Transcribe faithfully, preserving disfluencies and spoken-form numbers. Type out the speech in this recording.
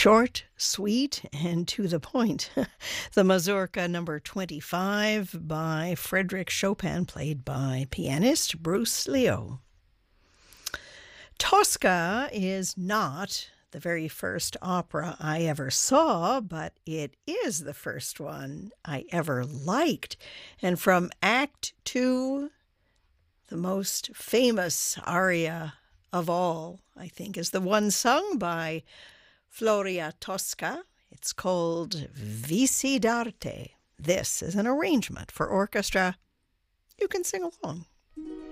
Short, sweet, and to the point. The Mazurka number twenty-five by Frédéric Chopin, played by pianist Bruce Leo. Tosca is not the very first opera I ever saw, but it is the first one I ever liked. And from Act Two, the most famous aria of all, I think, is the one sung by Floria Tosca. It's called Visi d'arte. This is an arrangement for orchestra. You can sing along.